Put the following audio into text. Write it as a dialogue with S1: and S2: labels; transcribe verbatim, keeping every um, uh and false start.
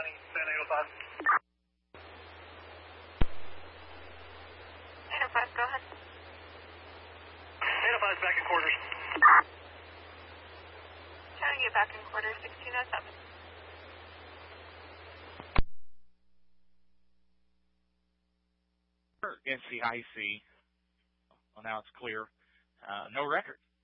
S1: County, San eight oh five.
S2: eight oh five, go ahead.
S1: eight oh five is back in quarters.
S2: Trying to get back in quarters, sixteen oh seven.
S3: N C I C. Well, now it's clear. Uh, no record.